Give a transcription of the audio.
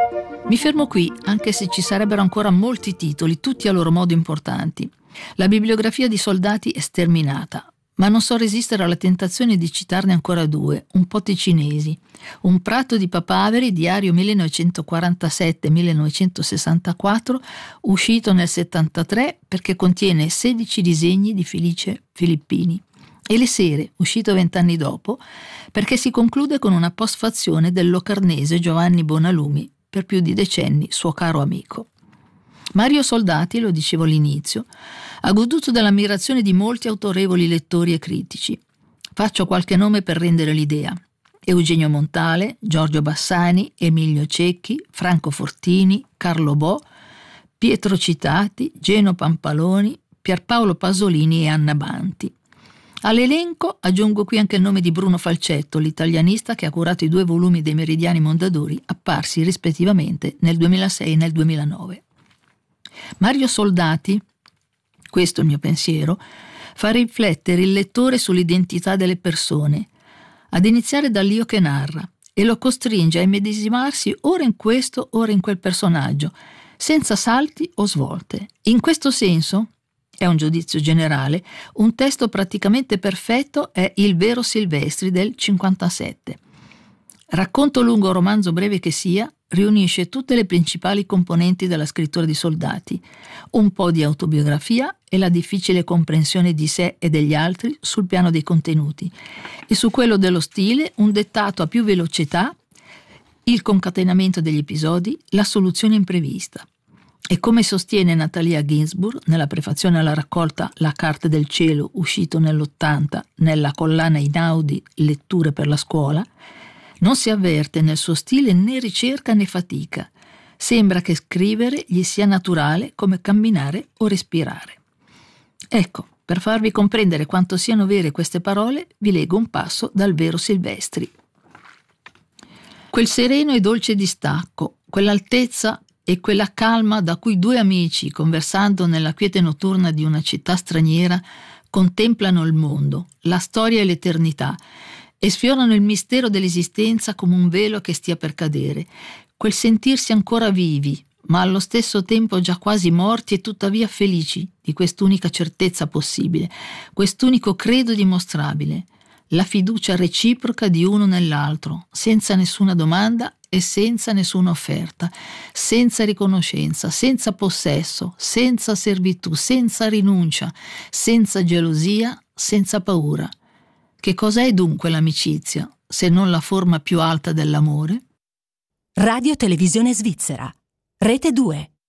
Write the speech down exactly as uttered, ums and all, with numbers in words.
Mi fermo qui, anche se ci sarebbero ancora molti titoli, tutti a loro modo importanti. La bibliografia di Soldati è sterminata, ma non so resistere alla tentazione di citarne ancora due, un po' ticinesi. Un Prato di Papaveri, diario millenovecentoquarantasette millenovecentosessantaquattro, uscito nel settantatré perché contiene sedici disegni di Felice Filippini. E Le Sere, uscito vent'anni dopo, perché si conclude con una postfazione del locarnese Giovanni Bonalumi, per più di decenni suo caro amico. Mario Soldati, lo dicevo all'inizio, ha goduto dell'ammirazione di molti autorevoli lettori e critici. Faccio qualche nome per rendere l'idea: Eugenio Montale, Giorgio Bassani, Emilio Cecchi, Franco Fortini, Carlo Bo, Pietro Citati, Geno Pampaloni, Pierpaolo Pasolini e Anna Banti. All'elenco aggiungo qui anche il nome di Bruno Falcetto, l'italianista che ha curato i due volumi dei Meridiani Mondadori, apparsi rispettivamente nel duemilasei e nel duemilanove. Mario Soldati, questo è il mio pensiero, fa riflettere il lettore sull'identità delle persone, ad iniziare dall'io che narra, e lo costringe a immedesimarsi ora in questo, ora in quel personaggio, senza salti o svolte. In questo senso, è un giudizio generale, un testo praticamente perfetto è Il vero Silvestri del cinquantasette. Racconto lungo o romanzo breve che sia, riunisce tutte le principali componenti della scrittura di Soldati, un po' di autobiografia e la difficile comprensione di sé e degli altri sul piano dei contenuti, e su quello dello stile un dettato a più velocità, il concatenamento degli episodi, la soluzione imprevista. E come sostiene Natalia Ginzburg nella prefazione alla raccolta La Carte del Cielo, uscito nell'ottanta nella collana Inaudi Letture per la scuola, non si avverte nel suo stile né ricerca né fatica. Sembra che scrivere gli sia naturale come camminare o respirare. Ecco, per farvi comprendere quanto siano vere queste parole, vi leggo un passo dal vero Silvestri. Quel sereno e dolce distacco, quell'altezza e quella calma da cui due amici, conversando nella quiete notturna di una città straniera, contemplano il mondo, la storia e l'eternità, e sfiorano il mistero dell'esistenza come un velo che stia per cadere, quel sentirsi ancora vivi, ma allo stesso tempo già quasi morti e tuttavia felici di quest'unica certezza possibile, quest'unico credo dimostrabile, la fiducia reciproca di uno nell'altro, senza nessuna domanda e senza nessuna offerta, senza riconoscenza, senza possesso, senza servitù, senza rinuncia, senza gelosia, senza paura. Che cos'è dunque l'amicizia, se non la forma più alta dell'amore? Radio Televisione Svizzera, Rete due.